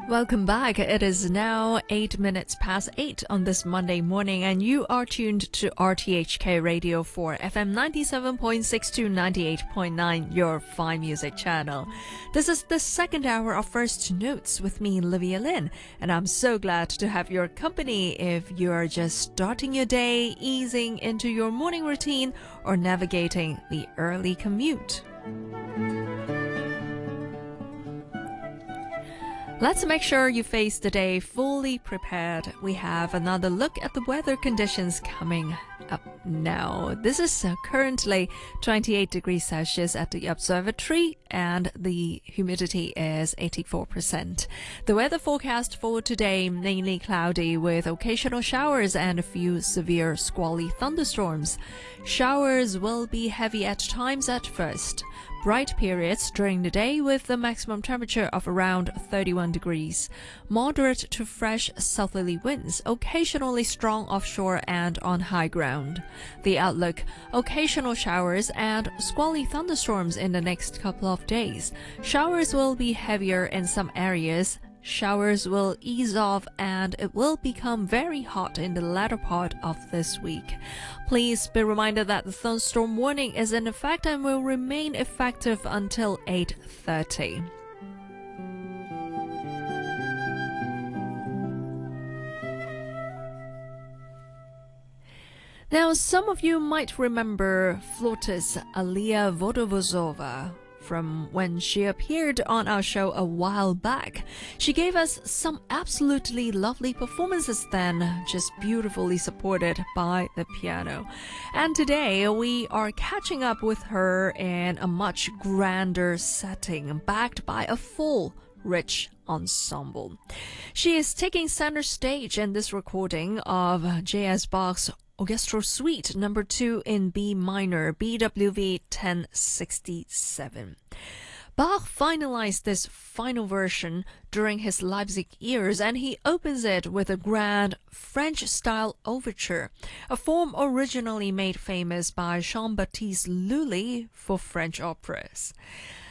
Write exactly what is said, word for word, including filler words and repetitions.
Welcome back. It is now eight minutes past eight on this Monday morning, and you are tuned to R T H K Radio four, F M ninety-seven point six to ninety-eight point nine, your Fine Music channel. This is the second hour of First Notes with me, Livia Lin, and I'm so glad to have your company if you are just starting your day, easing into your morning routine, or navigating the early commute. Let's make sure you face the day fully prepared. We have another look at the weather conditions coming up now. This is uh, currently twenty-eight degrees Celsius at the observatory, and the humidity is eighty-four percent. The weather forecast for today, mainly cloudy with occasional showers and a few severe squally thunderstorms. Showers will be heavy at times at first. Bright periods during the day with the maximum temperature of around thirty-one degrees. Moderate to fresh southerly winds, occasionally strong offshore and on high ground. The outlook: occasional showers and squally thunderstorms in the next couple of days. Showers will be heavier in some areas. Showers will ease off and it will become very hot in the latter part of this week. Please be reminded that the thunderstorm warning is in effect and will remain effective until eight thirty. Now, some of you might remember flautist Alia Vodovozova from when she appeared on our show a while back. She gave us some absolutely lovely performances then, just beautifully supported by the piano. And today we are catching up with her in a much grander setting, backed by a full, rich ensemble. She is taking center stage in this recording of J S Bach's Orchestral Suite number two in B minor, B W V ten sixty-seven. Bach finalized this final version during his Leipzig years, and he opens it with a grand French-style overture, a form originally made famous by Jean-Baptiste Lully for French operas.